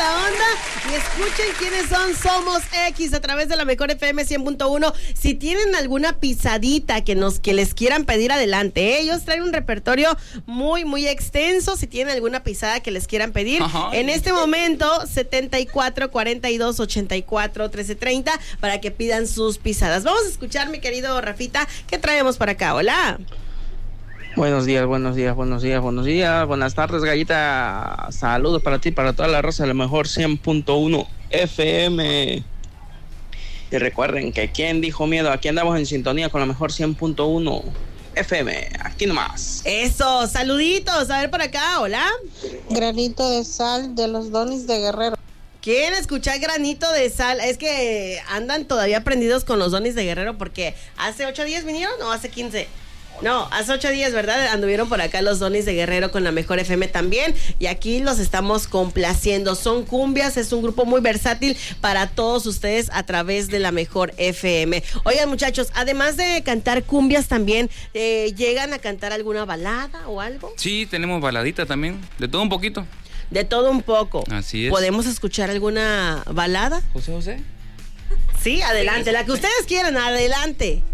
la onda y escuchen quiénes son Somos X a través de la Mejor FM 100.1. Si tienen alguna pisadita que les quieran pedir, adelante. Ellos traen un repertorio muy, muy extenso. Si tienen alguna pisada que les quieran pedir, en este momento 74 42 84 13 30 para que pidan sus pisadas. Vamos a escuchar, mi querido Rafita, ¿qué traemos para acá? Hola. Buenos días. Buenas tardes, Gallita. Saludos para ti, para toda la raza de la Mejor 100.1 FM. Y recuerden que ¿quién dijo miedo? Aquí andamos en sintonía con la Mejor 100.1 FM. Aquí nomás. Eso, saluditos. A ver por acá, hola. Granito de sal de los Donis de Guerrero. ¿Quieren escuchar Granito de Sal? Es que andan todavía prendidos con los Donis de Guerrero porque hace 8 días vinieron o hace 15. No, hace 8 días, ¿verdad? Anduvieron por acá los Donis de Guerrero con la Mejor FM también. Y aquí los estamos complaciendo. Son cumbias, es un grupo muy versátil para todos ustedes a través de la Mejor FM. Oigan, muchachos, además de cantar cumbias también, ¿llegan a cantar alguna balada o algo? Sí, tenemos baladita también, de todo un poquito. De todo un poco. Así es. ¿Podemos escuchar alguna balada? José. Sí, adelante, la que ustedes quieran, adelante.